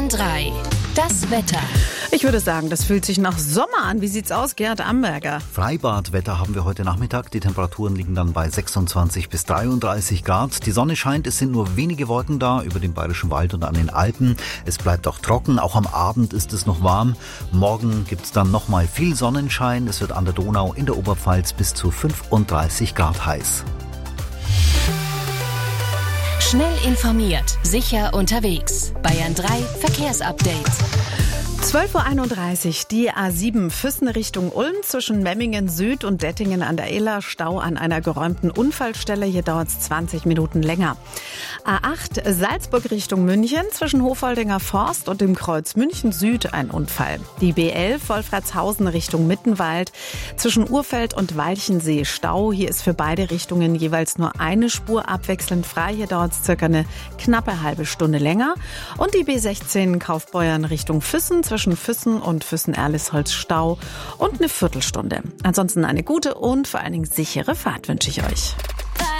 Bayern 3. Das Wetter. Ich würde sagen, das fühlt sich nach Sommer an. Wie sieht's aus, Gerhard Amberger? Freibadwetter haben wir heute Nachmittag. Die Temperaturen liegen dann bei 26 bis 33 Grad. Die Sonne scheint, es sind nur wenige Wolken da über dem Bayerischen Wald und an den Alpen. Es bleibt auch trocken, auch am Abend ist es noch warm. Morgen gibt's dann nochmal viel Sonnenschein. Es wird an der Donau in der Oberpfalz bis zu 35 Grad heiß. Schnell informiert, sicher unterwegs. Bayern 3 Verkehrsupdate. 12.31 Uhr, die A7 Füssen Richtung Ulm zwischen Memmingen Süd und Dettingen an der Iller. Stau an einer geräumten Unfallstelle, hier dauert es 20 Minuten länger. A8 Salzburg Richtung München zwischen Hofoldinger Forst und dem Kreuz München Süd ein Unfall. Die B11 Wolfratshausen Richtung Mittenwald zwischen Urfeld und Walchensee Stau. Hier ist für beide Richtungen jeweils nur eine Spur abwechselnd frei. Hier dauert es circa eine knappe halbe Stunde länger. Und die B16 Kaufbeuern Richtung Füssen zwischen Füssen und Füssen-Erlisholz Stau und eine Viertelstunde. Ansonsten eine gute und vor allen Dingen sichere Fahrt wünsche ich euch.